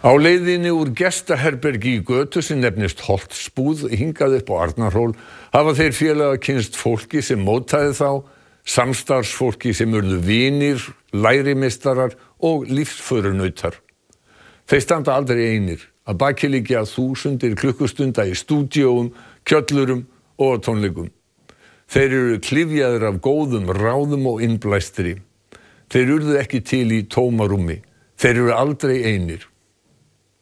Á leiðinni úr gestaherbergi í götu sem nefnist Holtsbúð hingað upp á Arnarhól hafa þeir félaga kynnst fólki sem mótaði þá, samstarfsfólki sem urðu vinir, lærimistarar og lífsförunautar. Þeir standa aldrei einir, að baki liggja þúsundir klukkustunda í stúdíóum, kjöllurum og tónleikum. Þeir eru klyfjaðir af góðum ráðum og innblæstri. Þeir urðu ekki til í tómarúmi. Þeir eru aldrei einir.